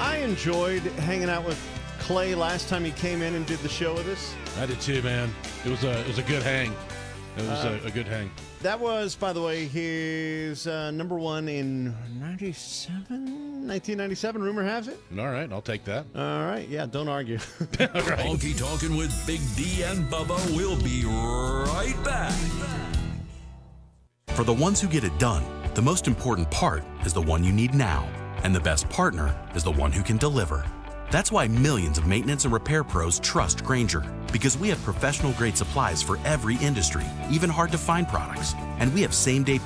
I enjoyed hanging out with Clay last time he came in and did the show with us. I did too, man. It was a good hang. It was a good hang. That was, by the way, his number one in 1997, rumor has it. All right, I'll take that. All right, yeah, don't argue. All right. Honky Tonkin' with Big D and Bubba will be right back. For the ones who get it done, the most important part is the one you need now. And the best partner is the one who can deliver. That's why millions of maintenance and repair pros trust Grainger, because we have professional grade supplies for every industry, even hard to find products. And we have same day